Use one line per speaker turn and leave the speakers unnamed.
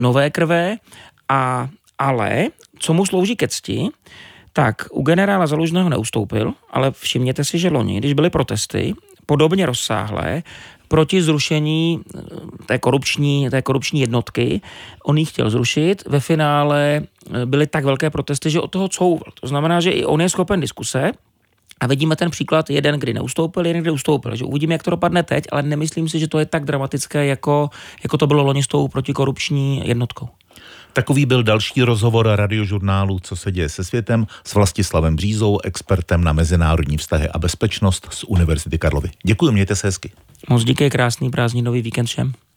nové krve, ale co mu slouží ke cti, tak u generála Zalužného neustoupil, ale všimněte si, že loni, když byly protesty podobně rozsáhlé proti zrušení té korupční jednotky, on ji chtěl zrušit, ve finále byly tak velké protesty, že od toho couval. To znamená, že i on je schopen diskuse. A vidíme ten příklad, jeden, kdy neustoupil, jeden, kdy ustoupil. Že uvidíme, jak to dopadne teď, ale nemyslím si, že to je tak dramatické, jako to bylo loni s tou protikorupční jednotkou.
Takový byl další rozhovor Radiožurnálu Co se děje se světem s Vlastislavem Břízou, expertem na mezinárodní vztahy a bezpečnost z Univerzity Karlovy. Děkuji, mějte se hezky.
Moc díky, krásný prázdninový víkend všem.